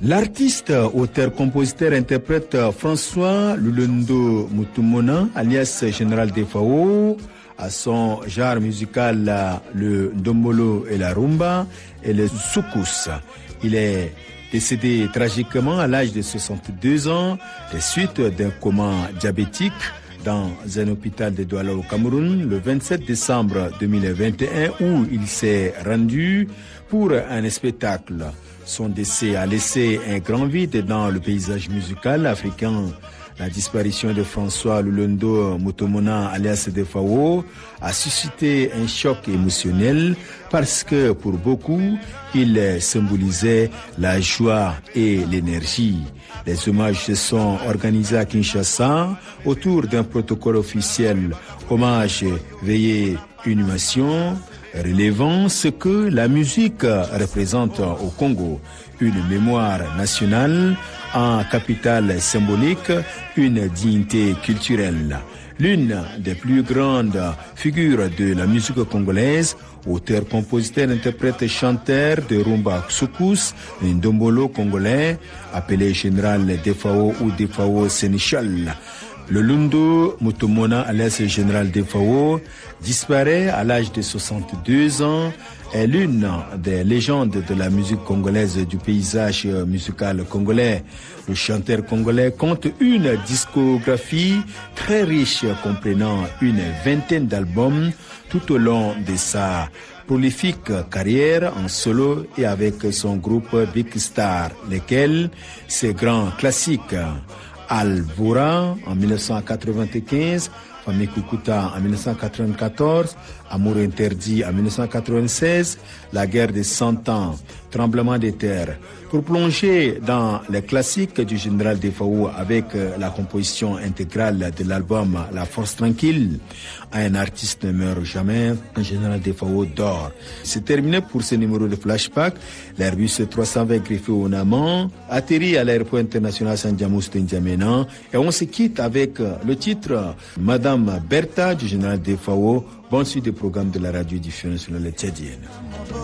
L'artiste, auteur, compositeur, interprète François Lulondo Mutumona, alias Général Defao, à son genre musical le ndombolo et la rumba et le soukous. Il est décédé tragiquement à l'âge de 62 ans des suites d'un coma diabétique dans un hôpital de Douala au Cameroun le 27 décembre 2021 où il s'est rendu pour un spectacle. Son décès a laissé un grand vide dans le paysage musical africain. La disparition de François Lulondo Mutumona alias Defao a suscité un choc émotionnel parce que pour beaucoup, il symbolisait la joie et l'énergie. Les hommages se sont organisés à Kinshasa autour d'un protocole officiel. Hommage, veillée, inhumation, relevant ce que la musique représente au Congo. Une mémoire nationale en capitale symbolique, une dignité culturelle. L'une des plus grandes figures de la musique congolaise, auteur, compositeur, interprète, chanteur de rumba soukous, un ndombolo congolais, appelé Général Defao ou Defao Sénéchal. Lulondo Mutumona alias Général Defao disparaît à l'âge de 62 ans, est l'une des légendes de la musique congolaise, du paysage musical congolais. Le chanteur congolais compte une discographie très riche comprenant une vingtaine d'albums tout au long de sa prolifique carrière en solo et avec son groupe Big Star, lesquels ses grands classiques Alvora en 1995, Famille Kukuta en 1994, Amour interdit en 1996, La guerre des 100 ans, Tremblement de terre. Pour plonger dans les classiques du Général Defao avec la composition intégrale de l'album La Force Tranquille, un artiste ne meurt jamais, un Général Defao dort. C'est terminé pour ce numéro de Flashback. L'Airbus 320 greffé au Naman atterrit à l'aéroport international Sandiamous de N'Djamena et on se quitte avec le titre Madame Bertha du Général Defao. Bonne suite des programmes de la radio diffusion nationale tchadienne.